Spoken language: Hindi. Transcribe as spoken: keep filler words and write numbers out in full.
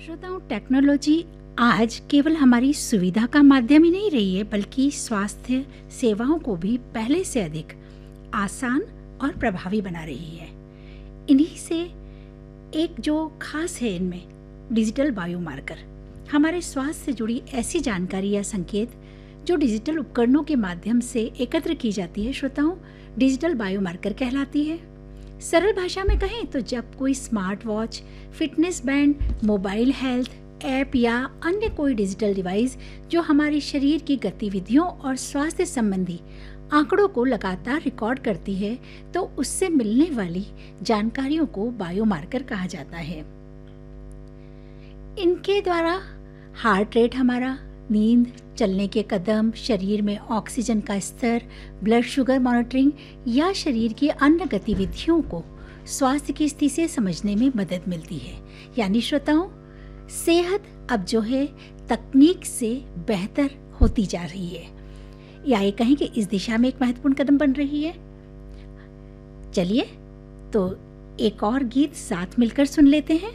श्रोताओं, टेक्नोलॉजी आज केवल हमारी सुविधा का माध्यम ही नहीं रही है, बल्कि स्वास्थ्य सेवाओं को भी पहले से अधिक आसान और प्रभावी बना रही है। इन्हीं से एक जो खास है इनमें डिजिटल बायोमार्कर, हमारे स्वास्थ्य से जुड़ी ऐसी जानकारी या संकेत जो डिजिटल उपकरणों के माध्यम से एकत्र की जाती है, श्रोताओं, डिजिटल बायोमार्कर कहलाती है। सरल भाषा में कहें तो जब कोई smart watch, fitness band, mobile health app या अन्य कोई डिजिटल डिवाइस जो हमारे शरीर की गतिविधियों और स्वास्थ्य संबंधी आंकड़ों को लगातार रिकॉर्ड करती है, तो उससे मिलने वाली जानकारियों को बायोमार्कर कहा जाता है। इनके द्वारा हार्ट रेट हमारा, नींद, चलने के कदम, शरीर में ऑक्सीजन का स्तर, ब्लड शुगर मॉनिटरिंग या शरीर की अन्य गतिविधियों को स्वास्थ्य की स्थिति से समझने में मदद मिलती है। यानी श्रोताओं, सेहत अब जो है तकनीक से बेहतर होती जा रही है, या ये कहें कि इस दिशा में एक महत्वपूर्ण कदम बन रही है। चलिए तो एक और गीत साथ मिलकर सुन लेते हैं।